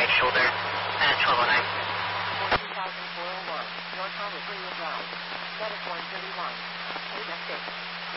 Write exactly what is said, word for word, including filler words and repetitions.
right shoulder at twelve oh nine. fourteen thousand four oh one, North Hollywood Drive, Medic one thirty-one, eight six.